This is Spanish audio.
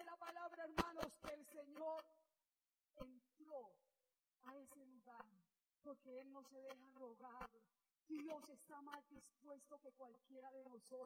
Dice la palabra, hermanos, que el Señor entró a ese lugar porque Él no se deja rogar. Dios está más dispuesto que cualquiera de nosotros.